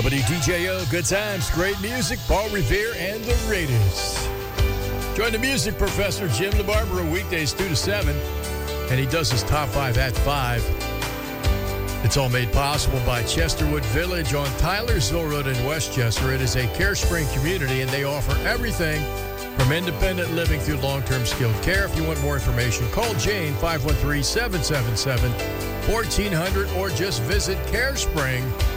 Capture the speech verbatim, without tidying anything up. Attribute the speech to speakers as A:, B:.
A: W D J O, good times, great music, Paul Revere and the Raiders. Join the music professor, Jim the Barber, weekdays two to seven, and he does his top five at five. It's all made possible by Chesterwood Village on Tylersville Road in Westchester. It is a CareSpring community, and they offer everything from independent living through long-term skilled care. If you want more information, call Jane, five one three, seven seven seven, one four zero zero, or just visit carespring dot com.